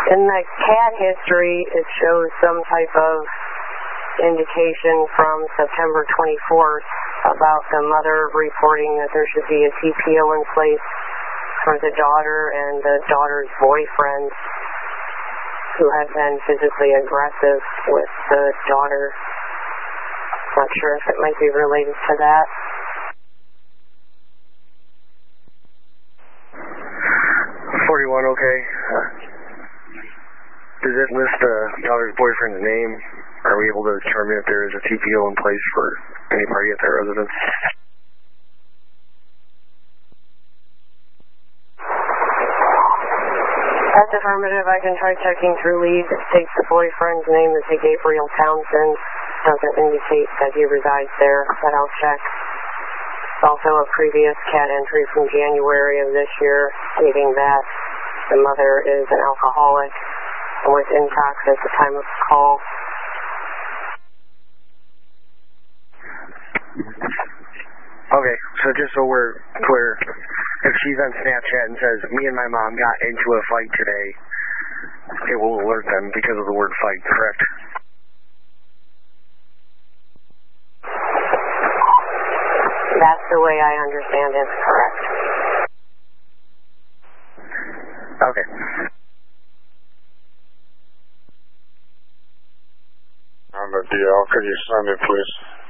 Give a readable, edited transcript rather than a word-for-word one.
In the cat history, it shows some type of indication from September 24th about the mother reporting that there should be a TPO in place for the daughter and the daughter's boyfriend, who had been physically aggressive with the daughter. Not sure if it might be related to that. 41, okay. Does it list the daughter's boyfriend's name? Are we able to determine if there is a TPO in place for any party at their residence? That's affirmative. I can try checking through leads. It states the boyfriend's name is Gabriel Townsend. Doesn't indicate that he resides there, but I'll check. Also a previous cat entry from January of this year stating that the mother is an alcoholic and was intox at the time of the call. Okay, so just so we're clear, if she's on Snapchat and says, me and my mom got into a fight today, it will alert them because of the word fight, correct? That's the way I understand it, correct. Okay. On the DL, could you send it, please?